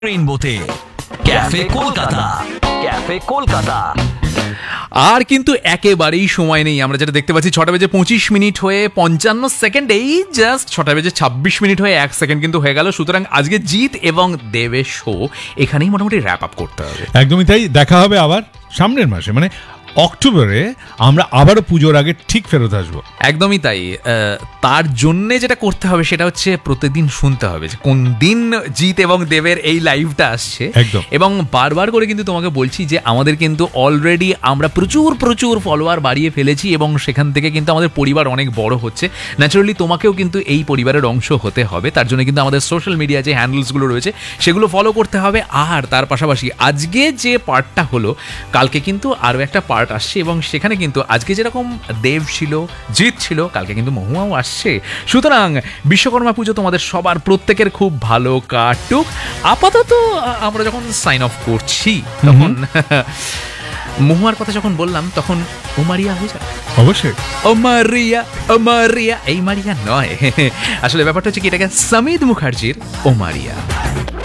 রেইনবোতে cafe Kolkata, cafe Kolkata. আর কিন্তু একেবারেই সময় নেই। আমরা যেটা দেখতে পাচ্ছি 6:25 হয়ে 55 এই জাস্ট 6:26 হয়ে 1 সেকেন্ড কিন্তু হয়ে গেল। সুতরাং আজকে জিৎ এবং দেবের শো এখানেই মোটামুটি র্যাপ আপ করতে হবে। একদমই তাই। দেখা হবে আবার সামনের মাসে, মানে অক্টোবরে আমরা আবারও পুজোর আগে ঠিক ফেরত আসবো। একদমই তাই। তার জন্যে যেটা করতে হবে সেটা হচ্ছে প্রত্যেকদিন শুনতে হবে যে কোন দিন জিৎ এবং দেবের এই লাইভটা আসছে। একদম। এবং বারবার করে কিন্তু তোমাকে বলছি যে আমাদের কিন্তু অলরেডি আমরা প্রচুর প্রচুর ফলোয়ার বাড়িয়ে ফেলেছি এবং সেখান থেকে কিন্তু আমাদের পরিবার অনেক বড় হচ্ছে। ন্যাচারালি তোমাকেও কিন্তু এই পরিবারের অংশ হতে হবে। তার জন্য কিন্তু আমাদের সোশ্যাল মিডিয়া যে হ্যান্ডেলসগুলো রয়েছে সেগুলো ফলো করতে হবে। আর তার পাশাপাশি আজকে যে পার্টটা হলো, কালকে কিন্তু আরও একটা পার্ট আসছে এবং সেখানে কিন্তু আজকে যেরকম দেব ছিল, জিৎ ছিল, কালকে কিন্তু মহুয়াও আসছে। সুতরাং বিশ্বকর্মা পুজো তোমাদের সবার প্রত্যেকের খুব ভালো কাটুক। আপাতত আমরা যখন সাইন অফ করছি তখন মহুয়ার কথা যখন বললাম তখন ও মারিয়া হয়ে যায়। অবশ্যই ও মারিয়া, ও মারিয়া, এই মারিয়া নয়। আসলে ব্যাপারটা হচ্ছে কি, এটাকে সমিত মুখার্জির ও মারিয়া।